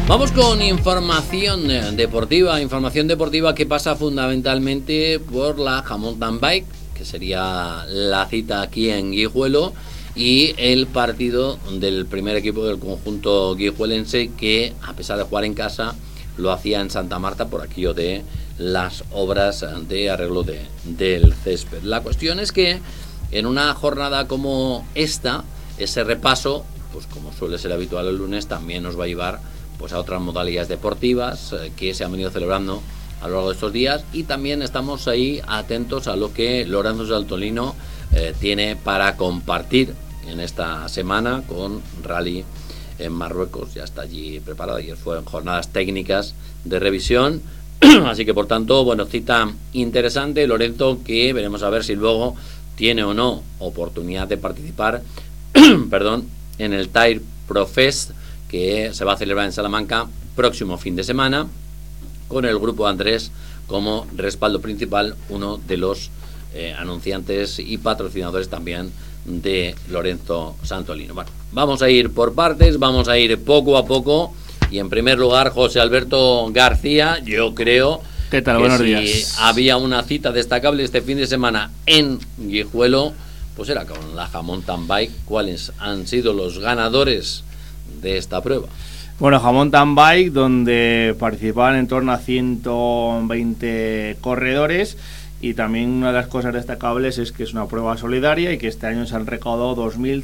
Vamos con información deportiva que pasa fundamentalmente por la Mountain Bike, que sería la cita aquí en Guijuelo, y el partido del primer equipo del conjunto guijuelense, que a pesar de jugar en casa lo hacía en Santa Marta por aquello de las obras de arreglo del césped. La cuestión es que en una jornada como esta, ese repaso, pues como suele ser habitual el lunes, también nos va a llevar pues a otras modalidades deportivas que se han venido celebrando a lo largo de estos días, y también estamos ahí atentos a lo que Lorenzo Santolino tiene para compartir en esta semana con Rally en Marruecos. Ya está allí preparado, ayer fue en jornadas técnicas de revisión, así que por tanto, bueno, cita interesante, Lorenzo, que veremos a ver si luego tiene o no oportunidad de participar perdón, en el Tire Pro Fest, que se va a celebrar en Salamanca próximo fin de semana, con el grupo Andrés como respaldo principal, uno de los anunciantes y patrocinadores también de Lorenzo Santolino. Bueno, vamos a ir por partes, vamos a ir poco a poco, y en primer lugar, José Alberto García, yo creo ¿qué tal? Que Buenos si días. había una cita destacable este fin de semana en Guijuelo, pues era con la Mountain Bike. ¿Cuáles han sido los ganadores de esta prueba? Bueno, Mountain Bike, donde participaban en torno a 120 corredores, y también una de las cosas destacables es que es una prueba solidaria y que este año se han recaudado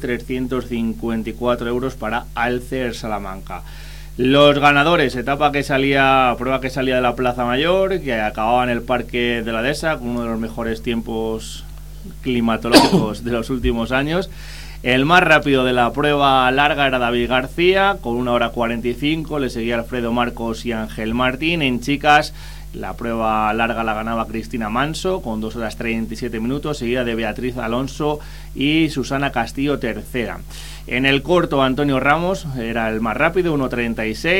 2.354 euros para Alcer Salamanca. Los ganadores, prueba que salía de la Plaza Mayor, que acababa en el Parque de la Dehesa con uno de los mejores tiempos climatológicos de los últimos años. El más rápido de la prueba larga era David García, con 1 hora 45, le seguía Alfredo Marcos y Ángel Martín. En chicas, la prueba larga la ganaba Cristina Manso, con 2 horas 37 minutos, seguida de Beatriz Alonso y Susana Castillo, tercera. En el corto, Antonio Ramos era el más rápido, 1.36.